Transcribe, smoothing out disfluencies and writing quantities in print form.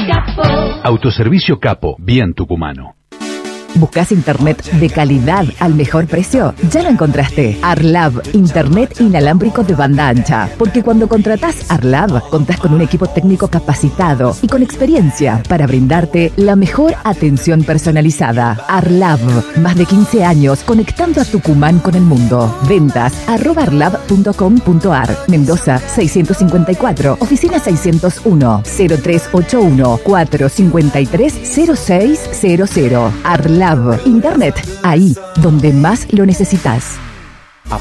Capo. Autoservicio Capo, bien tucumano. ¿Buscas internet de calidad al mejor precio? Ya lo encontraste. Arlab, internet inalámbrico de banda ancha. Porque cuando contratás Arlab, contás con un equipo técnico capacitado y con experiencia para brindarte la mejor atención personalizada. Arlab, más de 15 años conectando a Tucumán con el mundo. Ventas @arlab.com.ar. Mendoza 654, oficina 601, 0381 453 0600. Arlab, internet, ahí donde más lo necesitas.